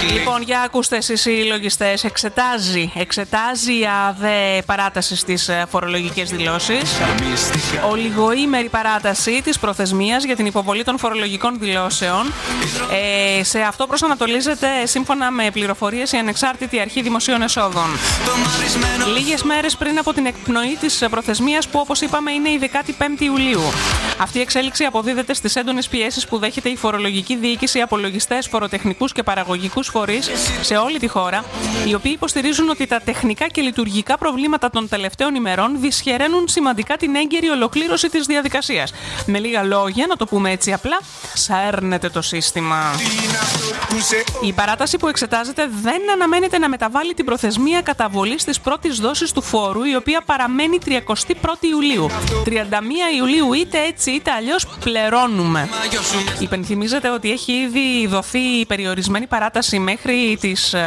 Λοιπόν, για ακούστε εσείς οι λογιστές, εξετάζει η ΑΔΕ παράταση στις φορολογικές δηλώσεις. Ολιγοήμερη παράταση της προθεσμίας για την υποβολή των φορολογικών δηλώσεων. Σε αυτό προσανατολίζεται, σύμφωνα με πληροφορίες, η Ανεξάρτητη Αρχή Δημοσίων Εσόδων. Λίγες μέρες πριν από την εκπνοή της προθεσμίας, που όπως είπαμε είναι η 15η Ιουλίου. Αυτή η εξέλιξη αποδίδεται στις έντονες πιέσεις που δέχεται η φορολογική διοίκηση από λογιστές, φοροτεχνικούς και παραγωγικούς φορείς σε όλη τη χώρα, οι οποίοι υποστηρίζουν ότι τα τεχνικά και λειτουργικά προβλήματα των τελευταίων ημερών δυσχεραίνουν σημαντικά την έγκαιρη ολοκλήρωση της διαδικασίας. Με λίγα λόγια, να το πούμε έτσι απλά, σαέρνεται το σύστημα. Η παράταση που εξετάζεται δεν αναμένεται να μεταβάλει την προθεσμία καταβολής της πρώτης δόσης του φόρου, η οποία παραμένει 31η Ιουλίου. 31 Ιουλίου, είτε έτσι είτε αλλιώς πληρώνουμε. Υπενθυμίζεται ότι έχει ήδη δοθεί περιορισμένη παράταση μέχρι τις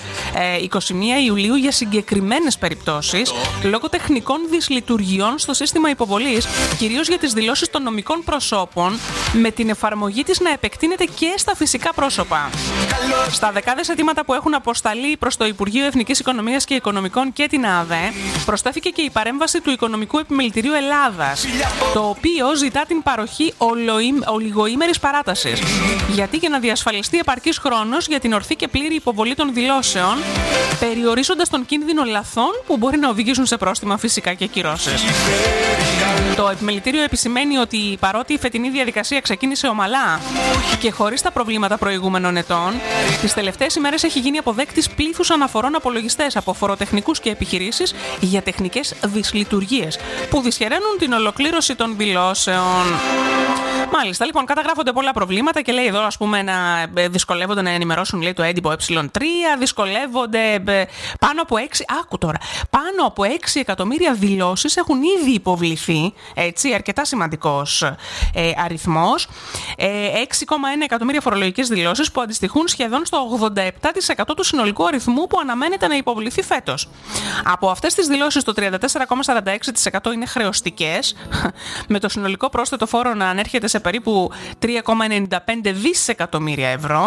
21 Ιουλίου για συγκεκριμένες περιπτώσεις, λόγω τεχνικών δυσλειτουργιών στο σύστημα υποβολής, κυρίως για τις δηλώσεις των νομικών προσώπων, με την εφαρμογή της να επεκτείνεται και στα φυσικά πρόσωπα. Στα δεκάδες αιτήματα που έχουν αποσταλεί προς το Υπουργείο Εθνικής Οικονομίας και Οικονομικών και την ΑΔΕ, προσθέθηκε και η παρέμβαση του Οικονομικού Επιμελητηρίου Ελλάδας, το οποίο ζητά την παροχή ολιγοήμερης παράτασης. Γιατί για να διασφαλιστεί επαρκής χρόνος για την ορθή και πλήρη υποβολή των δηλώσεων, περιορίζοντας τον κίνδυνο λαθών που μπορεί να οδηγήσουν σε πρόστιμα φυσικά και κυρώσεις. Το Επιμελητήριο επισημαίνει ότι παρότι η φετινή διαδικασία ξεκίνησε ομαλά και χωρίς τα προβλήματα προηγούμενων ετών, τις τελευταίες ημέρες έχει γίνει αποδέκτης πλήθους αναφορών από λογιστές, από φοροτεχνικούς και επιχειρήσεις για τεχνικές δυσλειτουργίες που δυσχεραίνουν την ολοκλήρωση των δηλώσεων. Μάλιστα, λοιπόν, καταγράφονται πολλά προβλήματα και λέει εδώ, ας πούμε, να δυσκολεύονται να ενημερώσουν, λέει, το έντυπο Ε3, δυσκολεύονται πάνω από 6, άκου τώρα, πάνω από 6 εκατομμύρια δηλώσεις έχουν ήδη υποβληθεί, έτσι, αρκετά σημαντικός αριθμός, 6,1 εκατομμύρια φορολογικές δηλώσεις που αντιστοιχούν σχεδόν στο 87% του συνολικού αριθμού που αναμένεται να υποβληθεί φέτος. Από αυτές τις δηλώσεις το 34,46% είναι χρεωστικές, με το συνολικό πρόσθετο φόρο να ανέρχεται σε περίπου 3,95 δισεκατομμύρια ευρώ.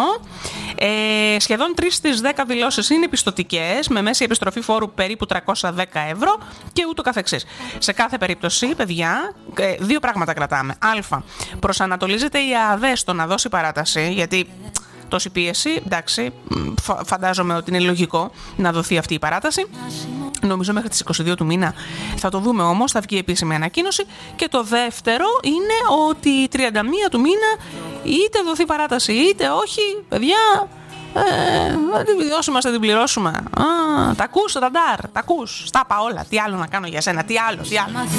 Σχεδόν 3 στις 10 δηλώσεις είναι πιστωτικές, με μέση επιστροφή φόρου περίπου 310 ευρώ και ούτω καθεξής. Σε κάθε περίπτωση, παιδιά, δύο πράγματα κρατάμε. Α, προσανατολίζεται η ΑΔΕ στο να δώσει παράταση, γιατί τόση πίεση, εντάξει, φαντάζομαι ότι είναι λογικό να δοθεί αυτή η παράταση. Νομίζω μέχρι τις 22 του μήνα θα το δούμε όμως, θα βγει επίσημη ανακοίνωση. Και το δεύτερο είναι ότι 31 του μήνα είτε δοθεί παράταση είτε όχι, παιδιά, θα την δώσουμε, θα την πληρώσουμε. Τα ακούς, Ραντάρ, τα ακούς, στα είπα όλα. Τι άλλο να κάνω για σένα, τι άλλο.